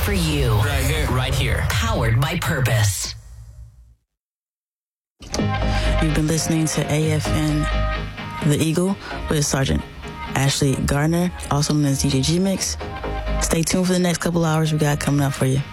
for you. Right here. Right here. Powered by Purpose. You've been listening to AFN The Eagle with Sergeant Ashley Gardner, also known as DJ G-Mix. Stay tuned for the next couple hours we got coming up for you.